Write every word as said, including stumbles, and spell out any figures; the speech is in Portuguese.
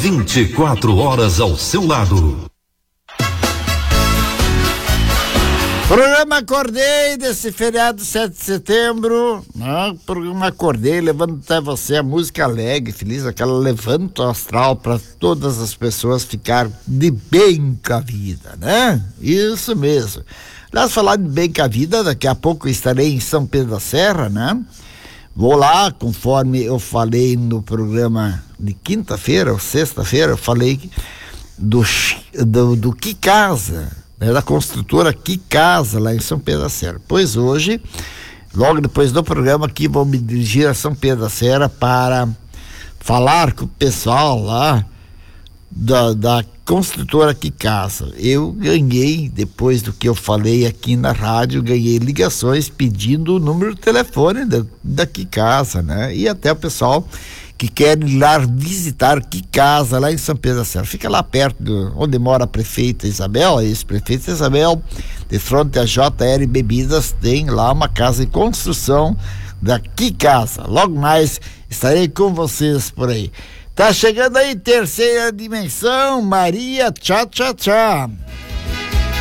vinte e quatro horas ao seu lado. Programa Acordei desse feriado sete de setembro, né? Programa Acordei, levando até você a música alegre, feliz, aquela levanta o astral para todas as pessoas ficar de bem com a vida, né? Isso mesmo. Aliás, falar de bem com a vida, daqui a pouco eu estarei em São Pedro da Serra, né? Vou lá, conforme eu falei no programa de quinta-feira ou sexta-feira, eu falei do, do, do Que Casa, é da construtora Que Casa, lá em São Pedro da Serra. Pois hoje, logo depois do programa aqui, vou me dirigir a São Pedro da Serra para falar com o pessoal lá da, da construtora Que Casa. Eu ganhei, depois do que eu falei aqui na rádio, ganhei ligações pedindo o número de telefone da, da Que Casa, né? E até o pessoal que querem ir lá visitar Que Casa, lá em São Pedro da Serra. Fica lá perto de onde mora a prefeita Isabel, a ex-prefeita Isabel, de frente a J L Bebidas, tem lá uma casa em construção da Que Casa. Logo mais estarei com vocês por aí. Tá chegando aí, Terceira Dimensão, Maria, tchau, tchau, tchau.